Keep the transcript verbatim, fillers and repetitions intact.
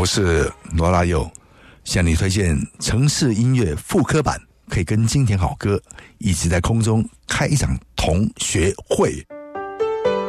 是罗拉佑，向你推荐城市音乐复刻版，可以跟金田好歌一起在空中开一场同学会。